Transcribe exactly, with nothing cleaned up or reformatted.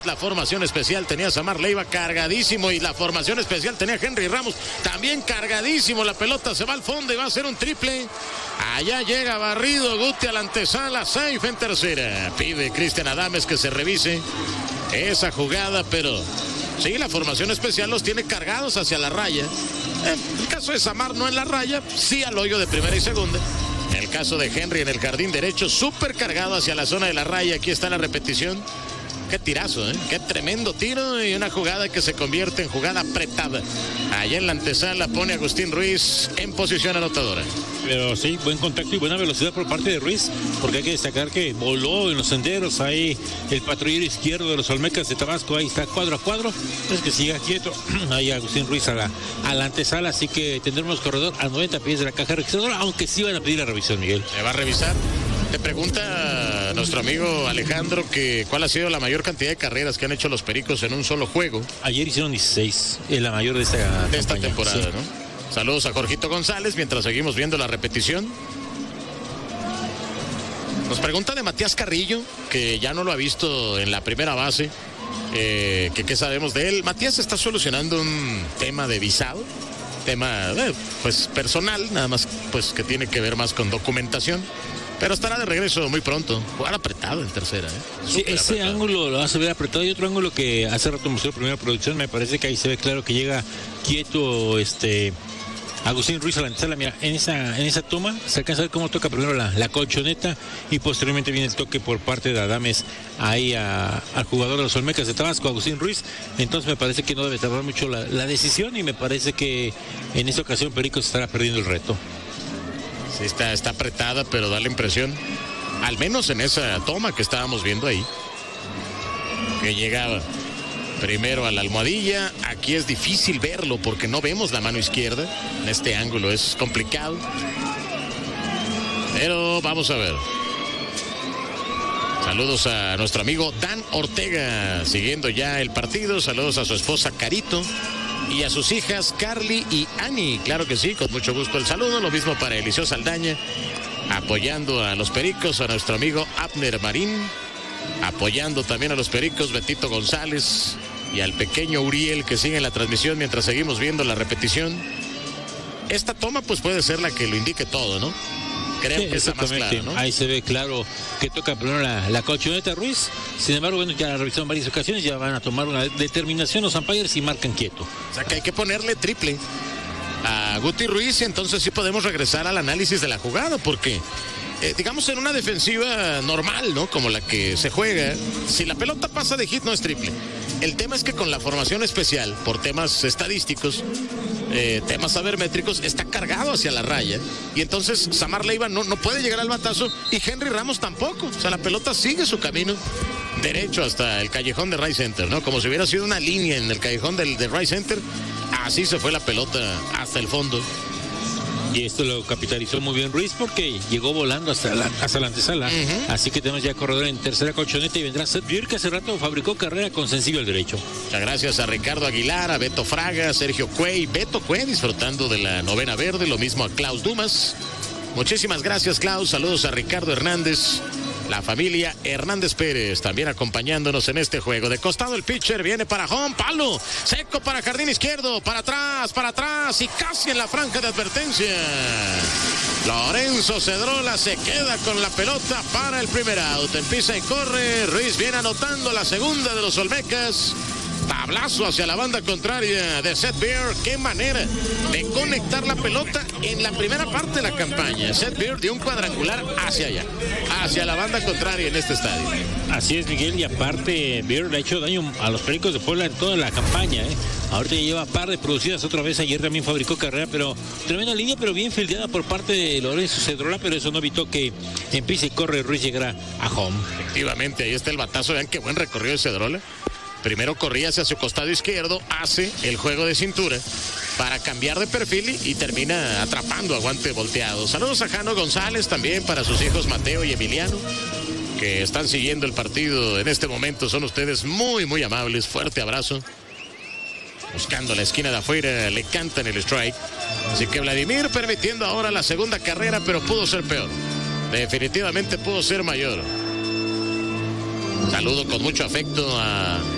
La formación especial tenía a Samar Leiva cargadísimo y la formación especial tenía a Henry Ramos también cargadísimo. La pelota se va al fondo y va a ser un triple. Allá llega barrido Guti a la antesala, safe en tercera. Pide Cristian Adames que se revise esa jugada, pero sí, la formación especial los tiene cargados hacia la raya. En el caso de Samar no en la raya, sí al hoyo de primera y segunda. En el caso de Henry en el jardín derecho, súper cargado hacia la zona de la raya. Aquí está la repetición. Qué tirazo, ¿eh? Qué tremendo tiro y una jugada que se convierte en jugada apretada. Allá en la antesala pone a Agustín Ruiz en posición anotadora. Pero sí, buen contacto y buena velocidad por parte de Ruiz, porque hay que destacar que voló en los senderos. Ahí el patrullero izquierdo de los Olmecas de Tabasco, ahí está cuadro a cuadro. Es que siga quieto. Ahí Agustín Ruiz a la, a la antesala, así que tendremos corredor a noventa pies de la caja registradora, aunque sí van a pedir la revisión, Miguel. ¿Me va a revisar? Te pregunta nuestro amigo Alejandro que cuál ha sido la mayor cantidad de carreras que han hecho los Pericos en un solo juego. Ayer hicieron dieciséis, es la mayor de esta, de esta temporada, sí. ¿no? Saludos a Jorgito González mientras seguimos viendo la repetición. Nos pregunta de Matías Carrillo, que ya no lo ha visto en la primera base. Eh, que qué sabemos de él. Matías está solucionando un tema de visado. Tema eh, pues personal, nada más pues que tiene que ver más con documentación. Pero estará de regreso muy pronto. Jugar apretado en tercera, ¿eh? Sí, ese apretado. ángulo lo hace ver apretado. Y otro ángulo que hace rato mostró primera producción, me parece que ahí se ve claro que llega quieto este Agustín Ruiz a la antesala. Mira, en esa, en esa toma se alcanza a ver cómo toca primero la, la colchoneta y posteriormente viene el toque por parte de Adames ahí a, al jugador de los Olmecas de Tabasco, Agustín Ruiz. Entonces me parece que no debe tardar mucho la, la decisión y me parece que en esta ocasión Pericos estará perdiendo el reto. Sí, está, está apretada, pero da la impresión, al menos en esa toma que estábamos viendo ahí, que llegaba primero a la almohadilla. Aquí es difícil verlo porque no vemos la mano izquierda. En este ángulo es complicado. Pero vamos a ver. Saludos a nuestro amigo Dan Ortega, siguiendo ya el partido. Saludos a su esposa Carito y a sus hijas Carly y Annie. Claro que sí, con mucho gusto el saludo. Lo mismo para Eliseo Saldaña, apoyando a los Pericos, a nuestro amigo Abner Marín, apoyando también a los Pericos Betito González y al pequeño Uriel, que sigue en la transmisión mientras seguimos viendo la repetición. Esta toma pues puede ser la que lo indique todo, ¿no? Creo sí, que está más claro, ¿no? Ahí se ve claro que toca primero la, la colchoneta Ruiz. Sin embargo, bueno, ya la revisaron varias ocasiones, ya van a tomar una determinación los umpires y marcan quieto. O sea que hay que ponerle triple a Guti Ruiz y entonces sí podemos regresar al análisis de la jugada, porque eh, digamos en una defensiva normal, ¿no? Como la que se juega, si la pelota pasa de hit no es triple. El tema es que con la formación especial, por temas estadísticos, eh, temas sabermétricos, está cargado hacia la raya. Y entonces Samar Leiva no, no puede llegar al batazo y Henry Ramos tampoco. O sea, la pelota sigue su camino derecho hasta el callejón de Rice Center, ¿no? Como si hubiera sido una línea en el callejón del, de Rice Center. Así se fue la pelota hasta el fondo. Y esto lo capitalizó muy bien Ruiz porque llegó volando hasta la, hasta la antesala. Uh-huh. Así que tenemos ya corredor en tercera colchoneta y vendrá Seth Beer, que hace rato fabricó carrera con sencillo al derecho. Muchas gracias a Ricardo Aguilar, a Beto Fraga, a Sergio Cuey, Beto Cuey disfrutando de la novena verde, lo mismo a Klaus Dumas. Muchísimas gracias, Klaus. Saludos a Ricardo Hernández, la familia Hernández Pérez, también acompañándonos en este juego. De costado el pitcher, viene para home, palo, seco para jardín izquierdo, para atrás, para atrás y casi en la franja de advertencia. Lorenzo Cedrola se queda con la pelota para el primer out. Empieza y corre, Ruiz viene anotando la segunda de los Olmecas. Tablazo hacia la banda contraria de Seth Beer. Qué manera de conectar la pelota en la primera parte de la campaña. Seth Beer dio un cuadrangular hacia allá, hacia la banda contraria en este estadio. Así es, Miguel, y aparte Beer le ha hecho daño a los Pericos de Puebla en toda la campaña, ¿eh? Ahorita ya lleva par de producidas otra vez. Ayer también fabricó carrera, pero tremenda línea, pero bien fildeada por parte de Lorenzo Cedrola, pero eso no evitó que empiece y corre Ruiz llegara a home. Efectivamente, ahí está el batazo. Vean qué buen recorrido de Cedrola. Primero corría hacia su costado izquierdo, hace el juego de cintura para cambiar de perfil y, y termina atrapando a guante volteado. Saludos a Jano González también para sus hijos Mateo y Emiliano, que están siguiendo el partido en este momento. Son ustedes muy, muy amables. Fuerte abrazo. Buscando la esquina de afuera, le cantan el strike. Así que Vladimir permitiendo ahora la segunda carrera, pero pudo ser peor. Definitivamente pudo ser mayor. Saludo con mucho afecto a